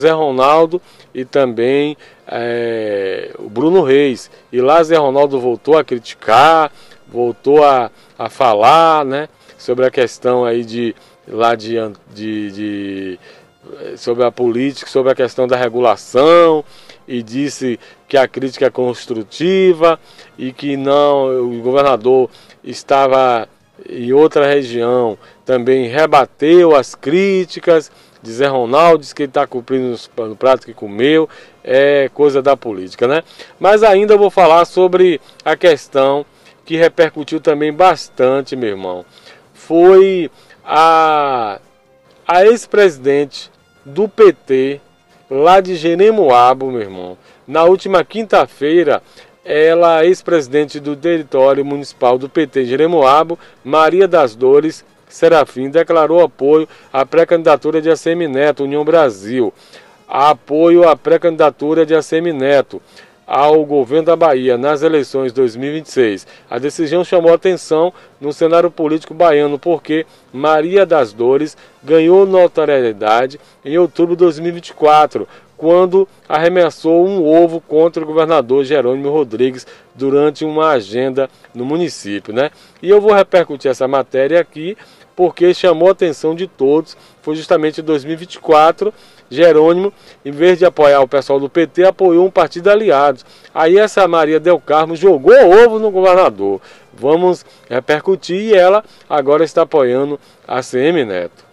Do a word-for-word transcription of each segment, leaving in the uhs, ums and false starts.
Zé Ronaldo e também é, o Bruno Reis. E lá Zé Ronaldo voltou a criticar, voltou a, a falar, né, sobre a questão aí de, lá de, de, de sobre a política, sobre a questão da regulação, e disse que a crítica é construtiva e que não, o governador estava em outra região, também rebateu as críticas de Zé Ronaldo, disse que ele está cumprindo no prato que comeu, é coisa da política, né? Mas ainda vou falar sobre a questão que repercutiu também bastante, meu irmão. Foi a, a ex-presidente do P T, lá de Jeremoabo, meu irmão. Na última quinta-feira, ela, ex-presidente do território municipal do P T de Jeremoabo, Maria das Dores Serafim, declarou apoio à pré-candidatura de Assemineto, União Brasil. Apoio à pré-candidatura de Assemineto ao governo da Bahia nas eleições dois mil e vinte e seis. A decisão chamou atenção no cenário político baiano porque Maria das Dores ganhou notoriedade em outubro de dois mil e vinte e quatro, quando arremessou um ovo contra o governador Jerônimo Rodrigues durante uma agenda no município, né? E eu vou repercutir essa matéria aqui porque chamou a atenção de todos. Foi justamente em dois mil e vinte e quatro, Jerônimo, em vez de apoiar o pessoal do P T, apoiou um partido aliado. Aí essa Maria del Carmo jogou ovo no governador. Vamos repercutir, e ela agora está apoiando a Assemineto.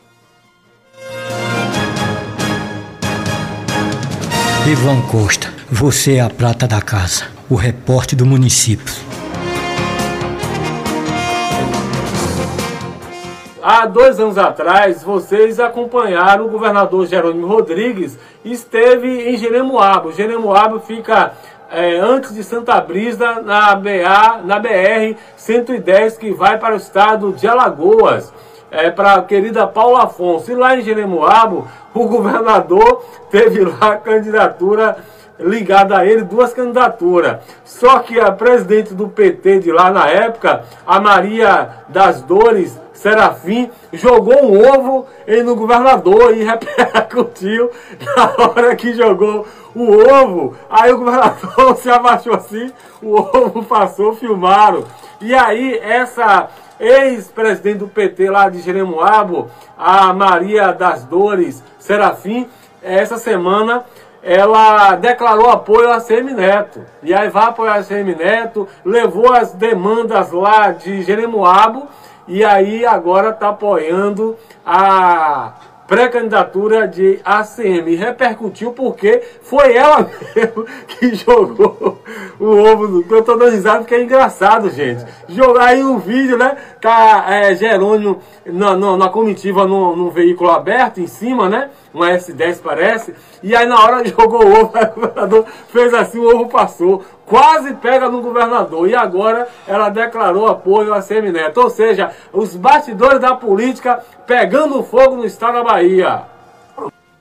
Ivan Costa, você é a prata da casa, o repórter do município. Há dois anos atrás, vocês acompanharam o governador Jerônimo Rodrigues, esteve em Jeremoabo. Jeremoabo fica é, antes de Santa Brisa, na, B A, na B R cento e dez, que vai para o estado de Alagoas, é, para a querida Paula Afonso. E lá em Jeremoabo, o governador teve lá a candidatura ligada a ele, duas candidaturas. Só que a presidente do P T de lá na época, a Maria das Dores Serafim, jogou um ovo no governador e repercutiu na hora que jogou o ovo. Aí o governador se abaixou assim, o ovo passou, filmaram. E aí essa ex-presidente do P T lá de Jeremoabo, a Maria das Dores Serafim, essa semana ela declarou apoio a Assemineto. E aí vai apoiar a Assemineto, levou as demandas lá de Jeremoabo, e aí agora está apoiando a pré-candidatura de A C M. E repercutiu porque foi ela mesmo que jogou o ovo. Eu estou dando risada porque é engraçado, gente. Jogar aí um vídeo, né? Tá é, Jerônimo na, na, na comitiva num, num veículo aberto em cima, né? Uma S dez parece. E aí na hora jogou o ovo, o governador fez assim, o ovo passou. Quase pega no governador. E agora ela declarou apoio a Assemineto. Ou seja, os bastidores da política pegando fogo no estado da Bahia.